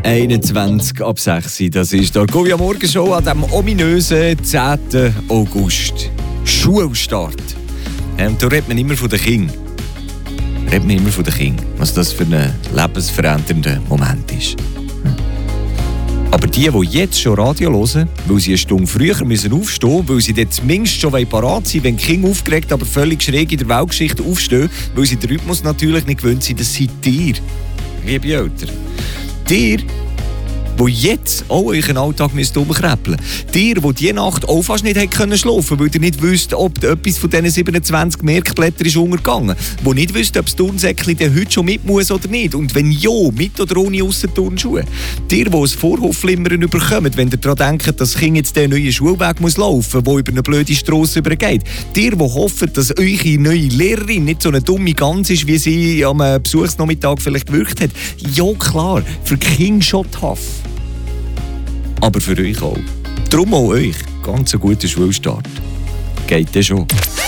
21 ab 6. Das ist der Argovia Morgenshow an diesem ominösen 10. August. Schulstart. Da redet man immer von den Kindern. Was das für ein lebensverändernder Moment ist. Aber die jetzt schon Radio hören, weil sie eine Stunde früher aufstehen müssen, weil sie dort zumindest schon parat sind, wenn die Kinder aufgeregt, aber völlig schräg in der Weltgeschichte aufstehen, weil sie den Rhythmus natürlich nicht gewöhnt sind, das seid ihr, liebe Eltern. Dir, die jetzt auch euren Alltag umkrempeln müsst. Dir, die diese Nacht auch fast nicht schlafen konnten, weil ihr nicht wisst, ob etwas von diesen 27 Merkblättern ist untergegangen. Die nicht wisst, ob das Turnsäckchen heute schon mit muss oder nicht. Und wenn ja, mit oder ohne Aussenturnschuhe. Dir, die ein Vorhofflimmern überkommen, wenn ihr daran denkt, dass das Kind jetzt den neuen Schulweg muss laufen muss, der über eine blöde Strasse übergeht. Dir, die hoffen, dass eure neue Lehrerin nicht so eine dumme Gans ist, wie sie am Besuchsnachmittag vielleicht gewirkt hat. Ja klar, für die Kinder schon tough. Aber für euch auch. Darum auch euch ganz einen guten Schulstart. Geht das schon?